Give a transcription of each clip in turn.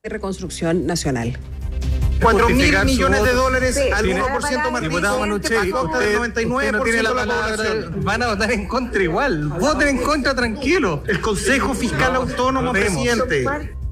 de Reconstrucción Nacional. 4.000 millones de dólares al 1% más rico, diputado Manucci, a costa del 99% no tiene de la palabra, población. van a votar en contra igual. Voten en contra, tranquilo. El Consejo Fiscal Autónomo, presidente.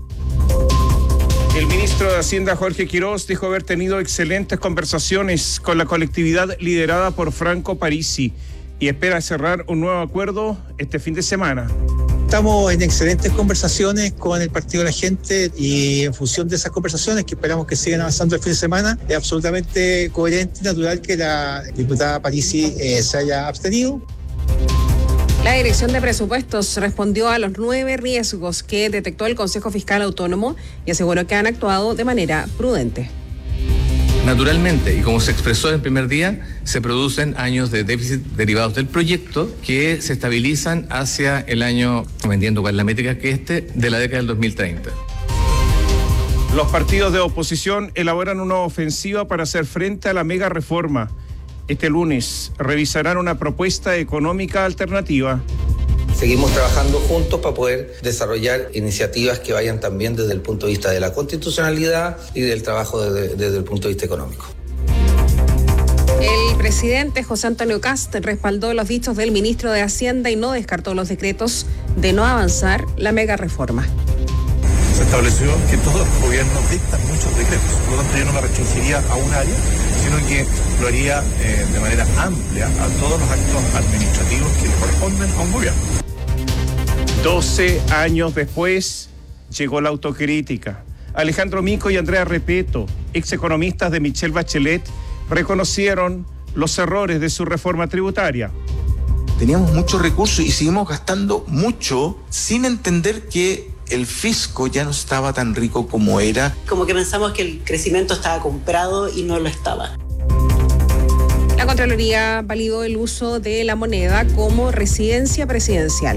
El ministro de Hacienda, Jorge Quiroz, dijo haber tenido excelentes conversaciones con la colectividad liderada por Franco Parisi y espera cerrar un nuevo acuerdo este fin de semana. Estamos en excelentes conversaciones con el Partido de la Gente y en función de esas conversaciones, que esperamos que sigan avanzando el fin de semana, es absolutamente coherente y natural que la diputada Parisi se haya abstenido. La Dirección de Presupuestos respondió a los 9 riesgos que detectó el Consejo Fiscal Autónomo y aseguró que han actuado de manera prudente. Naturalmente, y como se expresó en el primer día, se producen años de déficit derivados del proyecto que se estabilizan hacia el año, no entiendo cuál es la métrica que de la década del 2030. Los partidos de oposición elaboran una ofensiva para hacer frente a la mega reforma. Este lunes revisarán una propuesta económica alternativa. Seguimos trabajando juntos para poder desarrollar iniciativas que vayan también desde el punto de vista de la constitucionalidad y del trabajo desde el punto de vista económico. El presidente José Antonio Kast respaldó los dichos del ministro de Hacienda y no descartó los decretos de no avanzar la mega reforma. Se estableció que todos los gobiernos dictan muchos decretos, por lo tanto yo no me restringiría a un área, sino que lo haría de manera amplia a todos los actos administrativos que le corresponden a un gobierno. 12 años después llegó la autocrítica. Alejandro Mico y Andrea Repeto, execonomistas de Michelle Bachelet, reconocieron los errores de su reforma tributaria. Teníamos muchos recursos y seguimos gastando mucho sin entender que el fisco ya no estaba tan rico como era. Como que pensamos que el crecimiento estaba comprado y no lo estaba. La Contraloría validó el uso de la moneda como residencia presidencial.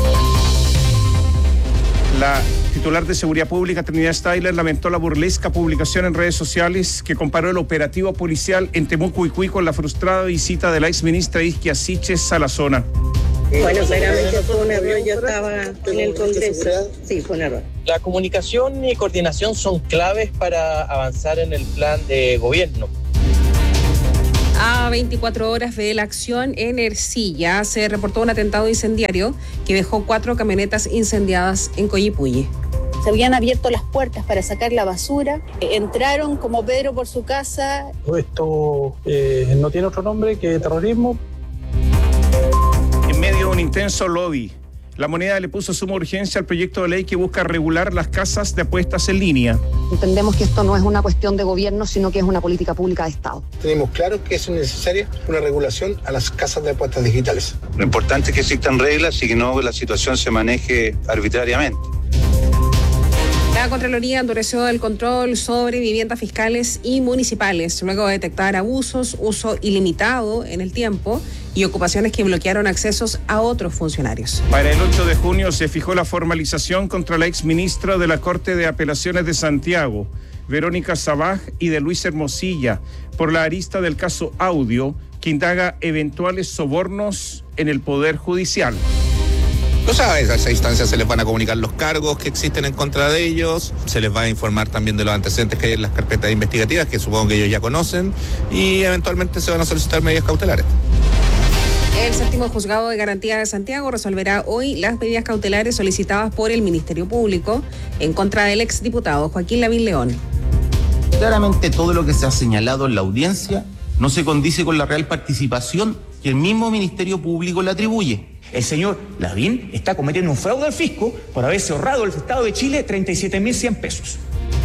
La titular de Seguridad Pública, Trinidad Steyler, lamentó la burlesca publicación en redes sociales que comparó el operativo policial en Temuco con la frustrada visita de la exministra Isquia Siches a la zona. Bueno, claramente fue un error, yo estaba en el Congreso. Sí, fue un error. La comunicación y coordinación son claves para avanzar en el plan de gobierno. A 24 horas de la acción en Ercilla se reportó un atentado incendiario que dejó 4 camionetas incendiadas en Coyipulli. Se habían abierto las puertas para sacar la basura, entraron como Pedro por su casa. Esto no tiene otro nombre que terrorismo. En medio de un intenso lobby, la moneda le puso suma urgencia al proyecto de ley que busca regular las casas de apuestas en línea. Entendemos que esto no es una cuestión de gobierno, sino que es una política pública de Estado. Tenemos claro que es necesaria una regulación a las casas de apuestas digitales. Lo importante es que existan reglas y que no la situación se maneje arbitrariamente. La Contraloría endureció el control sobre viviendas fiscales y municipales, luego de detectar abusos, uso ilimitado en el tiempo y ocupaciones que bloquearon accesos a otros funcionarios. Para el 8 de junio se fijó la formalización contra la exministra de la Corte de Apelaciones de Santiago, Verónica Sabaj, y de Luis Hermosilla, por la arista del caso Audio, que indaga eventuales sobornos en el Poder Judicial. O sea, a esa instancia se les van a comunicar los cargos que existen en contra de ellos, se les va a informar también de los antecedentes que hay en las carpetas investigativas, que supongo que ellos ya conocen, y eventualmente se van a solicitar medidas cautelares. El 7º Juzgado de Garantía de Santiago resolverá hoy las medidas cautelares solicitadas por el Ministerio Público en contra del exdiputado Joaquín Lavín León. Claramente todo lo que se ha señalado en la audiencia no se condice con la real participación que el mismo Ministerio Público le atribuye. El señor Lavín está cometiendo un fraude al fisco por haberse ahorrado al Estado de Chile 37.100 pesos.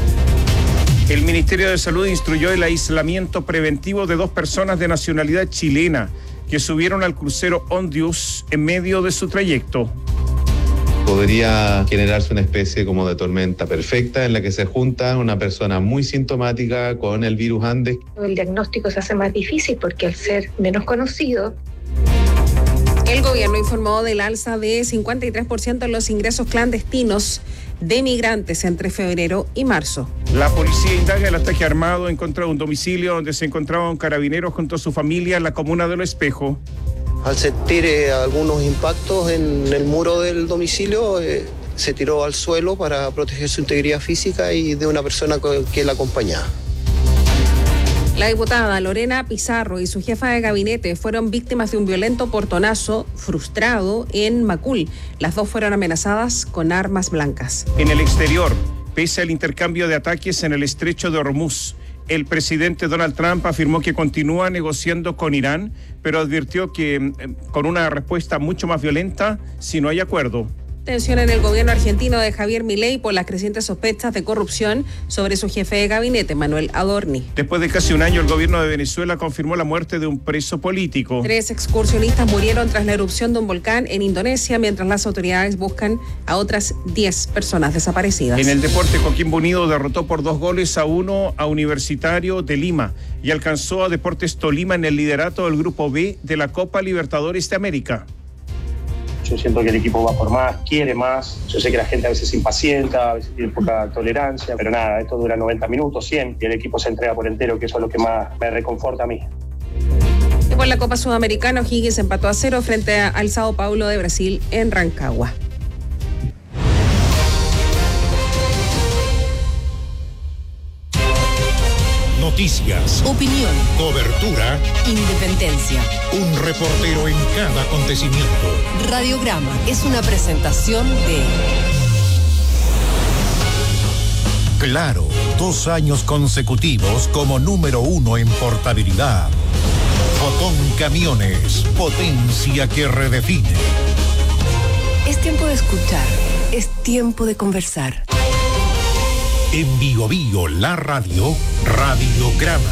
El Ministerio de Salud instruyó el aislamiento preventivo de 2 personas de nacionalidad chilena que subieron al crucero Ondius en medio de su trayecto. Podría generarse una especie como de tormenta perfecta en la que se junta una persona muy sintomática con el virus Andes. El diagnóstico se hace más difícil porque al ser menos conocido. El gobierno informó del alza de 53% en los ingresos clandestinos de migrantes entre febrero y marzo. La policía indaga el ataque armado en contra de un domicilio donde se encontraba un carabinero junto a su familia en la comuna de Lo Espejo. Al sentir algunos impactos en el muro del domicilio, se tiró al suelo para proteger su integridad física y de una persona que la acompañaba. La diputada Lorena Pizarro y su jefa de gabinete fueron víctimas de un violento portonazo frustrado en Macul. Las dos fueron amenazadas con armas blancas. En el exterior, pese al intercambio de ataques en el estrecho de Hormuz, el presidente Donald Trump afirmó que continúa negociando con Irán, pero advirtió que con una respuesta mucho más violenta si no hay acuerdo. Tensión en el gobierno argentino de Javier Milei por las crecientes sospechas de corrupción sobre su jefe de gabinete, Manuel Adorni. Después de casi un año, el gobierno de Venezuela confirmó la muerte de un preso político. 3 excursionistas murieron tras la erupción de un volcán en Indonesia, mientras las autoridades buscan a otras 10 personas desaparecidas. En el deporte, Coquimbo Unido derrotó por 2-1 a Universitario de Lima y alcanzó a Deportes Tolima en el liderato del Grupo B de la Copa Libertadores de América. Yo siento que el equipo va por más, quiere más. Yo sé que la gente a veces se impacienta, a veces tiene poca tolerancia, pero nada, esto dura 90 minutos, 100, y el equipo se entrega por entero, que eso es lo que más me reconforta a mí. Y por la Copa Sudamericana, O'Higgins empató a 0 frente al Sao Paulo de Brasil en Rancagua. Noticias, opinión, cobertura, independencia. Un reportero en cada acontecimiento. Radiograma es una presentación de Claro, 2 años consecutivos como número 1 en portabilidad. Fotón Camiones, potencia que redefine. Es tiempo de escuchar, es tiempo de conversar. En Bio Bio, la radio, Radiograma.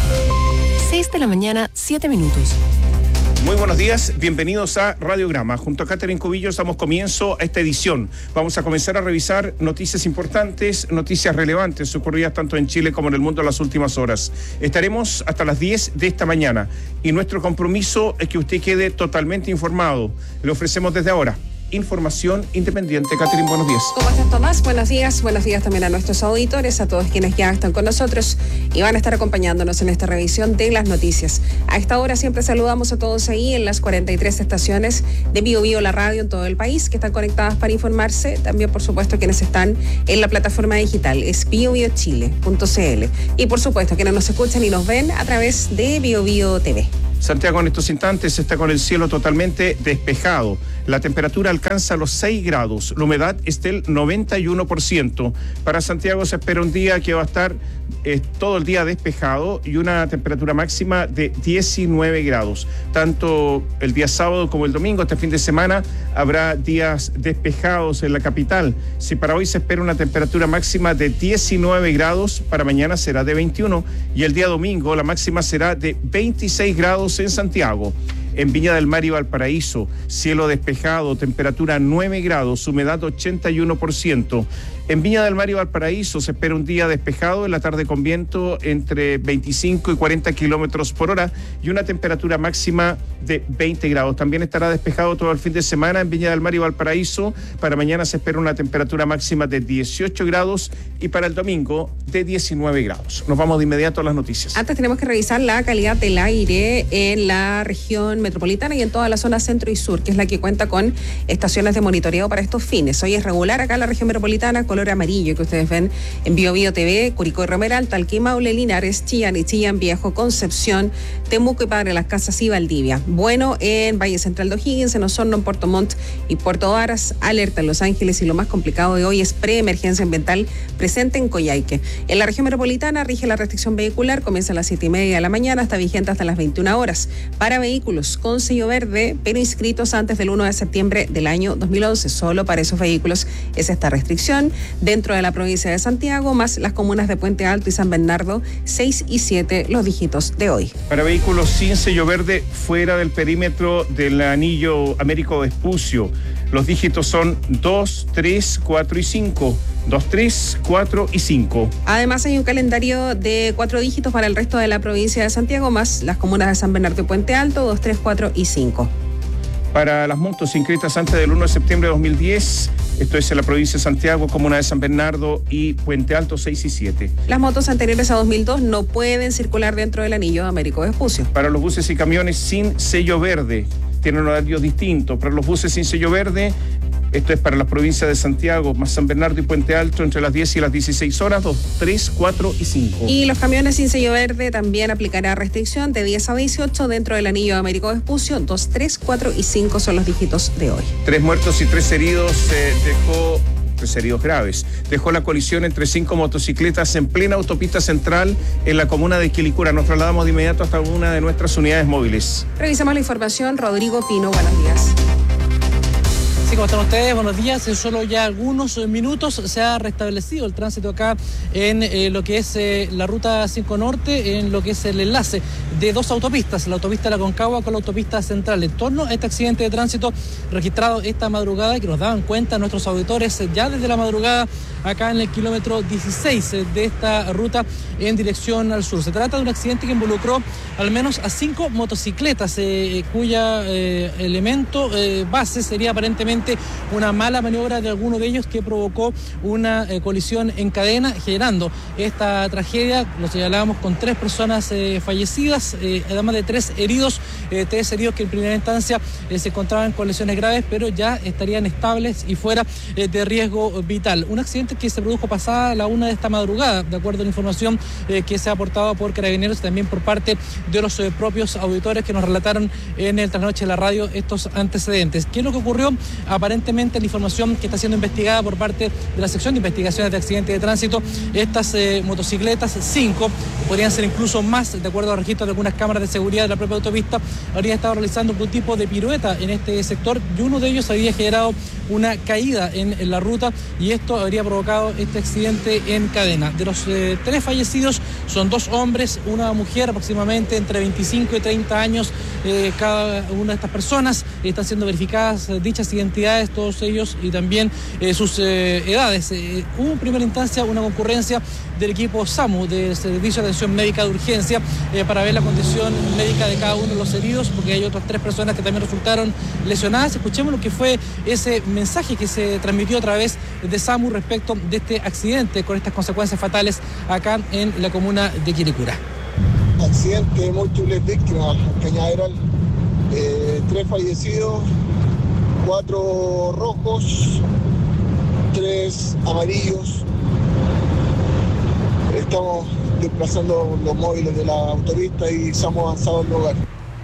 6 de la mañana, 7 minutos. Muy buenos días, bienvenidos a Radiograma. Junto a Catherine Cubillos damos comienzo a esta edición. Vamos a comenzar a revisar noticias importantes, noticias relevantes ocurridas tanto en Chile como en el mundo en las últimas horas. Estaremos hasta las 10 de esta mañana y nuestro compromiso es que usted quede totalmente informado. Le ofrecemos desde ahora información independiente. Catherine, buenos días. ¿Cómo estás, Tomás? Buenos días también a nuestros auditores, a todos quienes ya están con nosotros y van a estar acompañándonos en esta revisión de las noticias. A esta hora siempre saludamos a todos ahí en las 43 estaciones de Bio Bio, la radio en todo el país, que están conectadas para informarse. También, por supuesto, quienes están en la plataforma digital, es biobiochile.cl. Y, por supuesto, quienes nos escuchan y nos ven a través de Bio Bio TV. Santiago en estos instantes está con el cielo totalmente despejado. La temperatura alcanza los 6 grados. La humedad es del 91%. Para Santiago se espera un día que va a estar todo el día despejado y una temperatura máxima de 19 grados. Tanto el día sábado como el domingo, este fin de semana, habrá días despejados en la capital. Si para hoy se espera una temperatura máxima de 19 grados, para mañana será de 21 y el día domingo la máxima será de 26 grados en Santiago. En Viña del Mar y Valparaíso, cielo despejado, temperatura 9 grados, humedad 81%. En Viña del Mar y Valparaíso se espera un día despejado, en la tarde con viento entre 25 y 40 kilómetros por hora y una temperatura máxima de 20 grados. También estará despejado todo el fin de semana en Viña del Mar y Valparaíso. Para mañana se espera una temperatura máxima de 18 grados y para el domingo de 19 grados. Nos vamos de inmediato a las noticias. Antes tenemos que revisar la calidad del aire en la región metropolitana y en toda la zona centro y sur, que es la que cuenta con estaciones de monitoreo para estos fines. Hoy es regular acá en la región metropolitana, color amarillo que ustedes ven en Bio Bio TV, Curicó y Romeral, Talquí, Maule, Linares, Chillán y Chillán Viejo, Concepción, Temuco y Padre Las Casas y Valdivia. Bueno, en Valle Central de O'Higgins, en Osorno, en Puerto Montt y Puerto Varas, alerta en Los Ángeles y lo más complicado de hoy es preemergencia ambiental presente en Coyhaique. En la región metropolitana rige la restricción vehicular, comienza a las 7:30 de la mañana, está vigente hasta las 21 horas. Para vehículos con sello verde, pero inscritos antes del 1 de septiembre del año 2011. Solo para esos vehículos es esta restricción. Dentro de la provincia de Santiago, más las comunas de Puente Alto y San Bernardo, 6 y 7 los dígitos de hoy. Para vehículos sin sello verde, fuera del perímetro del anillo Américo Vespucio, los dígitos son 2, 3, 4 y 5. 2, 3, 4 y 5. Además hay un calendario de 4 dígitos para el resto de la provincia de Santiago, más las comunas de San Bernardo y Puente Alto, 2, 3, 4 y 5. Para las motos inscritas antes del 1 de septiembre de 2010, esto es en la provincia de Santiago, comuna de San Bernardo y Puente Alto, 6 y 7. Las motos anteriores a 2002 no pueden circular dentro del anillo de Américo Vespucio. Para los buses y camiones sin sello verde, tienen horarios distintos. Para los buses sin sello verde, Esto es para las provincias de Santiago, más San Bernardo y Puente Alto entre las 10 y las 16 horas, 2, 3, 4 y 5. Y los camiones sin sello verde también aplicará restricción de 10 a 18 dentro del anillo de Américo Vespucio. 2, 3, 4 y 5 son los dígitos de hoy. 3 muertos y 3 heridos dejó... 3 heridos graves. Dejó la colisión entre 5 motocicletas en plena autopista central en la comuna de Quilicura. Nos trasladamos de inmediato hasta una de nuestras unidades móviles. Revisamos la información. Rodrigo Pino, buenos días. Sí, ¿cómo están ustedes? Buenos días. En solo ya algunos minutos se ha restablecido el tránsito acá en lo que es la ruta 5 Norte, en lo que es el enlace de 2 autopistas, la autopista La Concagua con la autopista Central, en torno a este accidente de tránsito registrado esta madrugada y que nos daban cuenta nuestros auditores ya desde la madrugada acá en el kilómetro 16 de esta ruta en dirección al sur. Se trata de un accidente que involucró al menos a 5 motocicletas, cuya elemento base sería aparentemente una mala maniobra de alguno de ellos que provocó una colisión en cadena, generando esta tragedia. Lo señalábamos con 3 personas fallecidas, además de 3 heridos, 3 heridos que en primera instancia se encontraban con lesiones graves, pero ya estarían estables y fuera de riesgo vital. Un accidente que se produjo pasada la 1 de esta madrugada, de acuerdo a la información que se ha aportado por Carabineros y también por parte de los propios auditores que nos relataron en el trasnoche de la radio estos antecedentes. ¿Qué es lo que ocurrió? Aparentemente la información que está siendo investigada por parte de la sección de investigaciones de accidentes de tránsito, estas motocicletas, 5, podrían ser incluso más, de acuerdo a registros de algunas cámaras de seguridad de la propia autopista, habrían estado realizando algún tipo de pirueta en este sector y uno de ellos había generado una caída en la ruta y esto habría provocado este accidente en cadena. De los 3 fallecidos son 2 hombres, una mujer aproximadamente entre 25 y 30 años cada una de estas personas. Están siendo verificadas dichas identidades, todos ellos, y también sus edades. Hubo en primera instancia una concurrencia del equipo SAMU, del Servicio de Atención Médica de Urgencia, para ver la condición médica de cada uno de los heridos, porque hay otras 3 personas que también resultaron lesionadas. Escuchemos lo que fue ese mensaje que se transmitió a través de SAMU respecto de este accidente con estas consecuencias fatales acá en la comuna de Quilicura. Accidente, múltiples víctimas, Cañaveral, 3 fallecidos, 4 rojos, 3 amarillos. Estamos desplazando los móviles de la autopista y estamos avanzados al lugar.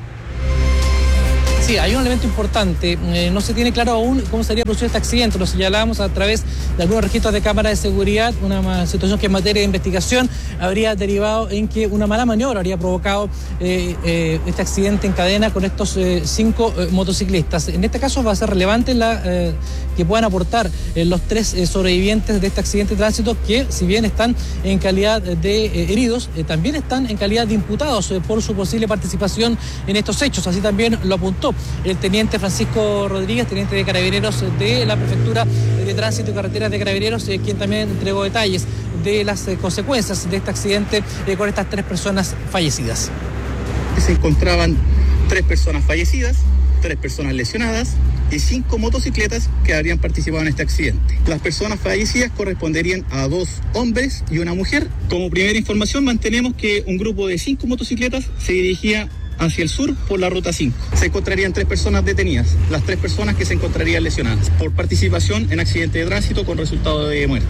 Sí, hay un elemento importante. No se tiene claro aún cómo sería producido este accidente. Lo señalábamos a través de algunos registros de cámara de seguridad, una situación que en materia de investigación habría derivado en que una mala maniobra habría provocado este accidente en cadena con estos 5 motociclistas. En este caso va a ser relevante que puedan aportar los 3 sobrevivientes de este accidente de tránsito, que si bien están en calidad de heridos, también están en calidad de imputados por su posible participación en estos hechos. Así también lo apuntó el teniente Francisco Rodríguez, teniente de Carabineros de la Prefectura de Tránsito y Carreteras de Carabineros, quien también entregó detalles de las consecuencias de este accidente con estas 3 personas fallecidas. Se encontraban 3 personas fallecidas, 3 personas lesionadas y 5 motocicletas que habrían participado en este accidente. Las personas fallecidas corresponderían a 2 hombres y una mujer. Como primera información, mantenemos que un grupo de 5 motocicletas se dirigía hacia el sur por la ruta 5. Se encontrarían 3 personas detenidas, las 3 personas que se encontrarían lesionadas por participación en accidente de tránsito con resultado de muerte.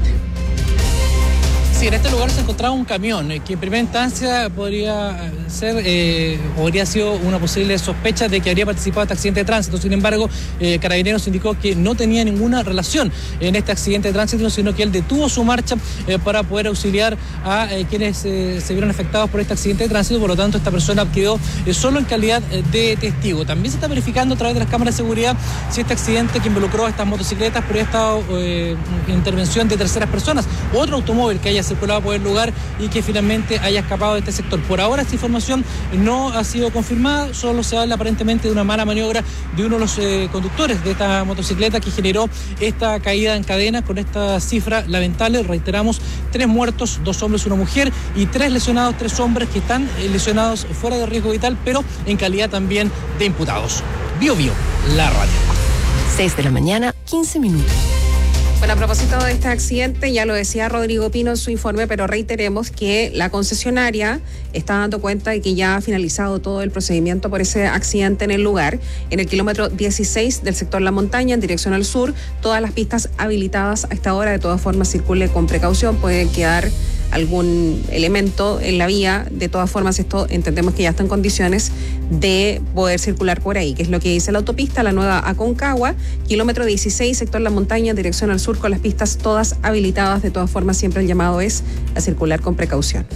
Sí, en este lugar se encontraba un camión que en primera instancia podría ser o habría sido una posible sospecha de que habría participado en este accidente de tránsito. Sin embargo, Carabineros indicó que no tenía ninguna relación en este accidente de tránsito, sino que él detuvo su marcha para poder auxiliar a quienes se vieron afectados por este accidente de tránsito. Por lo tanto, esta persona quedó solo en calidad de testigo. También se está verificando a través de las cámaras de seguridad si este accidente que involucró a estas motocicletas habría estado intervención de terceras personas, otro automóvil que haya circulado por el lugar y que finalmente haya escapado de este sector. Por ahora esta información no ha sido confirmada, solo se habla aparentemente de una mala maniobra de uno de los conductores de esta motocicleta que generó esta caída en cadena con esta cifra lamentable. Reiteramos, 3 muertos, 2 hombres, 1 mujer y 3 lesionados, 3 hombres que están lesionados fuera de riesgo vital, pero en calidad también de imputados. Bio, la radio. 6 de la mañana, 15 minutos. Bueno, a propósito de este accidente, ya lo decía Rodrigo Pino en su informe, pero reiteremos que la concesionaria está dando cuenta de que ya ha finalizado todo el procedimiento por ese accidente en el lugar. En el kilómetro 16 del sector La Montaña, en dirección al sur, todas las pistas habilitadas a esta hora. De todas formas, circule con precaución, puede quedar algún elemento en la vía. De todas formas, esto entendemos que ya está en condiciones de poder circular por ahí, que es lo que dice la autopista, la nueva Aconcagua, kilómetro 16, sector La Montaña, en dirección al sur, con las pistas todas habilitadas. De todas formas, siempre el llamado es a circular con precaución.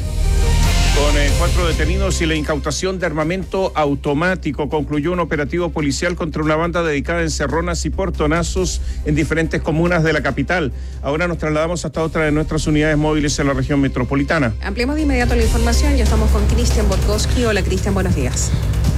Con 4 detenidos y la incautación de armamento automático, concluyó un operativo policial contra una banda dedicada a encerronas y portonazos en diferentes comunas de la capital. Ahora nos trasladamos hasta otra de nuestras unidades móviles en la región metropolitana. Ampliemos de inmediato la información. Ya estamos con Cristian Borkowski. Hola, Cristian, buenos días.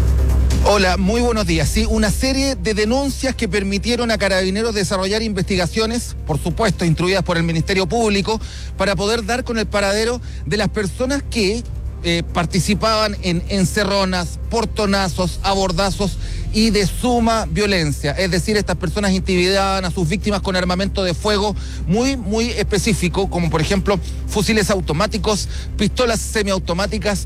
Hola, muy buenos días. Sí, una serie de denuncias que permitieron a Carabineros desarrollar investigaciones, por supuesto, instruidas por el Ministerio Público, para poder dar con el paradero de las personas que participaban en encerronas, portonazos, abordazos y de suma violencia. Es decir, estas personas intimidaban a sus víctimas con armamento de fuego muy específico, como por ejemplo fusiles automáticos, pistolas semiautomáticas,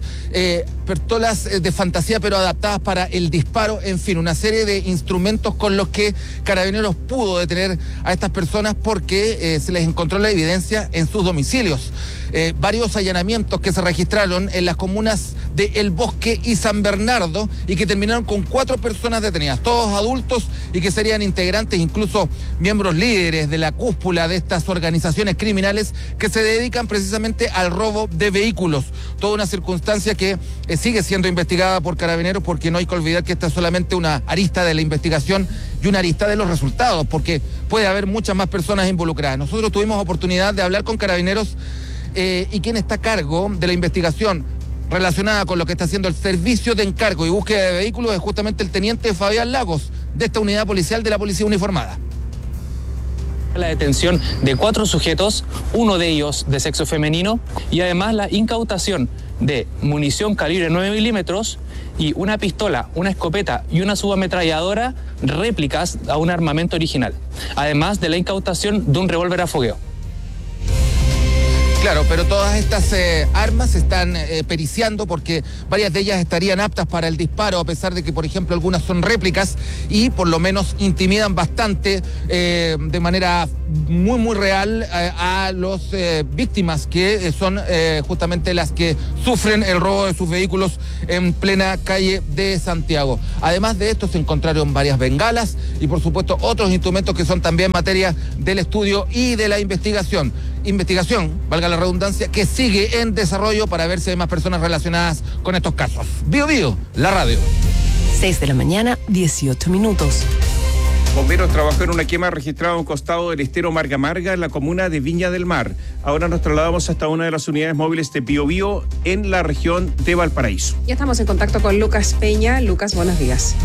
pistolas de fantasía pero adaptadas para el disparo, en fin, una serie de instrumentos con los que Carabineros pudo detener a estas personas porque se les encontró la evidencia en sus domicilios. Varios allanamientos que se registraron en las comunas de El Bosque y San Bernardo y que terminaron con 4 personas detenidas, todos adultos y que serían integrantes, incluso miembros líderes de la cúpula de estas organizaciones criminales que se dedican precisamente al robo de vehículos. Toda una circunstancia que sigue siendo investigada por Carabineros, porque no hay que olvidar que esta es solamente una arista de la investigación y una arista de los resultados, porque puede haber muchas más personas involucradas. Nosotros tuvimos oportunidad de hablar con Carabineros y quien está a cargo de la investigación relacionada con lo que está haciendo el servicio de encargo y búsqueda de vehículos es justamente el teniente Fabián Lagos, de esta unidad policial de la Policía Uniformada. La detención de 4 sujetos, uno de ellos de sexo femenino, y además la incautación de munición calibre 9 milímetros y una pistola, una escopeta y una subametralladora réplicas a un armamento original, además de la incautación de un revólver a fogueo. Claro, pero todas estas armas se están periciando porque varias de ellas estarían aptas para el disparo, a pesar de que, por ejemplo, algunas son réplicas y por lo menos intimidan bastante de manera muy real a los víctimas que son justamente las que sufren el robo de sus vehículos en plena calle de Santiago. Además de esto se encontraron varias bengalas y por supuesto otros instrumentos que son también materia del estudio y de la investigación, valga la redundancia, que sigue en desarrollo para ver si hay más personas relacionadas con estos casos. Bio Bio, la radio. 6 de la mañana, 18 minutos. Bomberos trabajó en una quema registrada a un costado del estero Marga Marga en la comuna de Viña del Mar. Ahora nos trasladamos hasta una de las unidades móviles de Bio Bio en la región de Valparaíso. Ya estamos en contacto con Lucas Peña. Lucas, buenos días.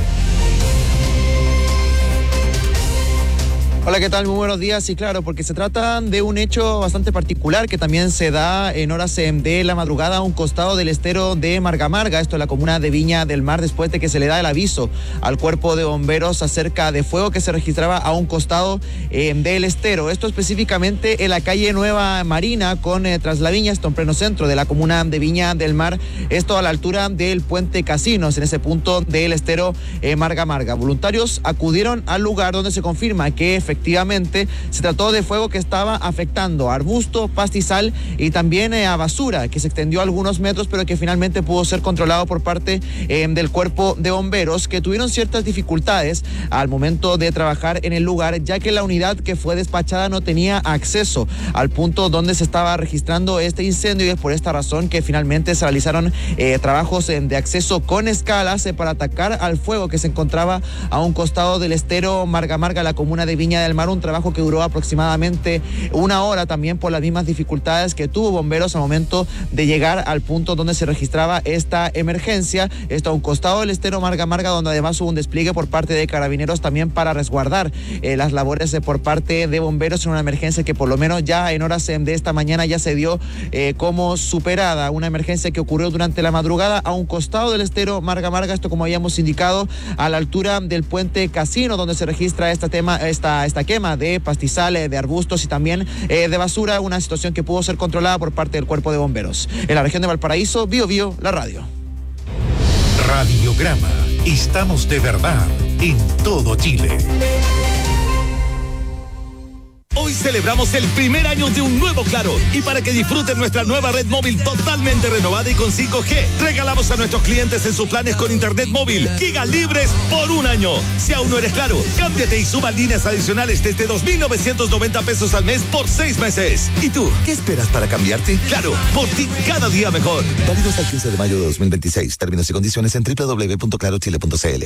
Hola, ¿qué tal? Muy buenos días. Sí, claro, porque se trata de un hecho bastante particular que también se da en horas de la madrugada a un costado del estero de Marga Marga, esto en la comuna de Viña del Mar, después de que se le da el aviso al cuerpo de bomberos acerca de fuego que se registraba a un costado del estero. Esto específicamente en la calle Nueva Marina con Traslaviña, esto en pleno centro de la comuna de Viña del Mar, esto a la altura del puente Casinos, en ese punto del estero Marga Marga. Voluntarios acudieron al lugar donde se confirma que efectivamente se trató de fuego que estaba afectando a arbusto, pastizal y también a basura, que se extendió algunos metros, pero que finalmente pudo ser controlado por parte del cuerpo de bomberos, que tuvieron ciertas dificultades al momento de trabajar en el lugar, ya que la unidad que fue despachada no tenía acceso al punto donde se estaba registrando este incendio, y es por esta razón que finalmente se realizaron trabajos de acceso con escalas para atacar al fuego que se encontraba a un costado del estero Marga Marga, la comuna de Viña del Mar, un trabajo que duró aproximadamente 1 hora, también por las mismas dificultades que tuvo bomberos al momento de llegar al punto donde se registraba esta emergencia. Esto a un costado del estero Marga Marga, donde además hubo un despliegue por parte de Carabineros también para resguardar las labores por parte de bomberos en una emergencia que por lo menos ya en horas de esta mañana ya se dio como superada, una emergencia que ocurrió durante la madrugada a un costado del estero Marga Marga, esto como habíamos indicado a la altura del puente Casino, donde se registra esta esta quema de pastizales, de arbustos y también de basura, una situación que pudo ser controlada por parte del Cuerpo de Bomberos. En la región de Valparaíso, Bio Bio, la radio. Radiograma. Estamos de verdad en todo Chile. Hoy celebramos el primer año de un nuevo Claro, y para que disfruten nuestra nueva red móvil totalmente renovada y con 5G, regalamos a nuestros clientes en sus planes con internet móvil gigas libres por un año. Si aún no eres Claro, cámbiate y suba líneas adicionales desde 2.990 pesos al mes por 6 meses. ¿Y tú, qué esperas para cambiarte? Claro, por ti cada día mejor. Válido hasta el 15 de mayo de 2026. Términos y condiciones en www.clarochile.cl.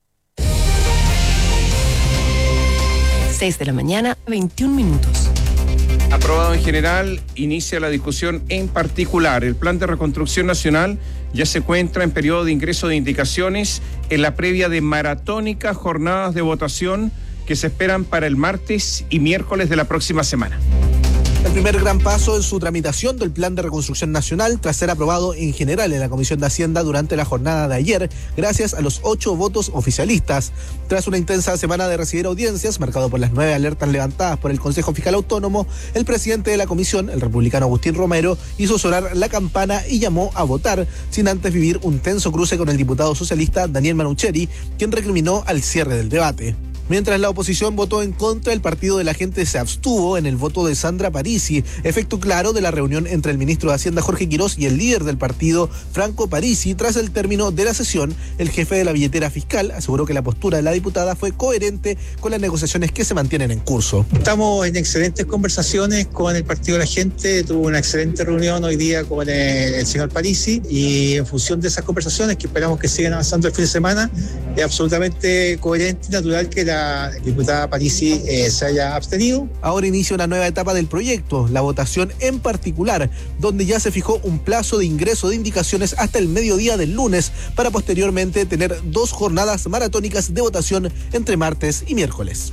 6 de la mañana, 21 minutos. Aprobado en general, inicia la discusión en particular. El Plan de Reconstrucción Nacional ya se encuentra en periodo de ingreso de indicaciones en la previa de maratónicas jornadas de votación que se esperan para el martes y miércoles de la próxima semana. El primer gran paso en su tramitación del Plan de Reconstrucción Nacional, tras ser aprobado en general en la Comisión de Hacienda durante la jornada de ayer, gracias a los 8 votos oficialistas. Tras una intensa semana de recibir audiencias, marcado por las 9 alertas levantadas por el Consejo Fiscal Autónomo, el presidente de la comisión, el republicano Agustín Romero, hizo sonar la campana y llamó a votar, sin antes vivir un tenso cruce con el diputado socialista Daniel Manucheri, quien recriminó al cierre del debate. Mientras la oposición votó en contra, el Partido de la Gente se abstuvo en el voto de Sandra Parisi, efecto claro de la reunión entre el ministro de Hacienda Jorge Quirós y el líder del partido Franco Parisi. Tras el término de la sesión, el jefe de la billetera fiscal aseguró que la postura de la diputada fue coherente con las negociaciones que se mantienen en curso. Estamos en excelentes conversaciones con el Partido de la Gente, tuvo una excelente reunión hoy día con el señor Parisi, y en función de esas conversaciones, que esperamos que sigan avanzando el fin de semana, es absolutamente coherente y natural que la diputada Parisi se haya abstenido. Ahora inicia una nueva etapa del proyecto, la votación en particular, donde ya se fijó un plazo de ingreso de indicaciones hasta el mediodía del lunes, para posteriormente tener 2 jornadas maratónicas de votación entre martes y miércoles.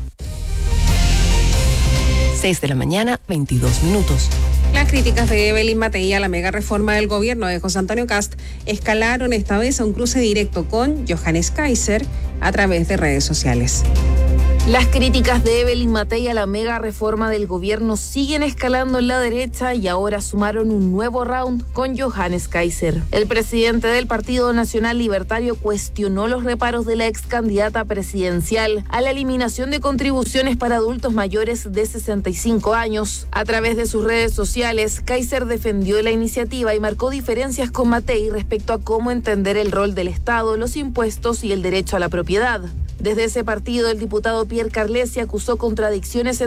6 de la mañana, 22 minutos. Las críticas de Evelyn Matei a la mega reforma del gobierno de José Antonio Kast escalaron esta vez a un cruce directo con Johannes Kaiser a través de redes sociales. Las críticas de Evelyn Matei a la mega reforma del gobierno siguen escalando en la derecha y ahora sumaron un nuevo round con Johannes Kaiser. El presidente del Partido Nacional Libertario cuestionó los reparos de la ex candidata presidencial a la eliminación de contribuciones para adultos mayores de 65 años. A través de sus redes sociales, Kaiser defendió la iniciativa y marcó diferencias con Matei respecto a cómo entender el rol del Estado, los impuestos y el derecho a la propiedad. Desde ese partido, el diputado Pierre Carlesi acusó contradicciones